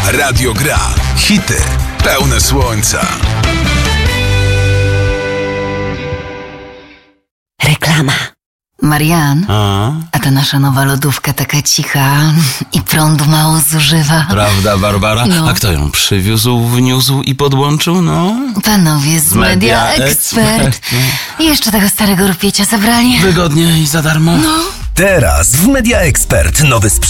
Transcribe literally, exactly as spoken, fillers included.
Radio Gra. Hity pełne słońca. Reklama. Marian, A? a ta nasza nowa lodówka taka cicha i prądu mało zużywa. Prawda, Barbara? No. A kto ją przywiózł, wniósł i podłączył, no? Panowie z Media, Media Expert. Expert. I jeszcze tego starego rupiecia zabrali. Wygodnie i za darmo. No. Teraz w Media Expert nowy sprzęt